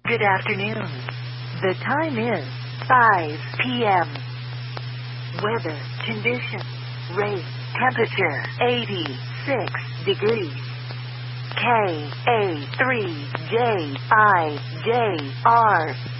Good afternoon. The time is 5 p.m. Weather condition. Rate temperature 86 degrees. KA3JIJR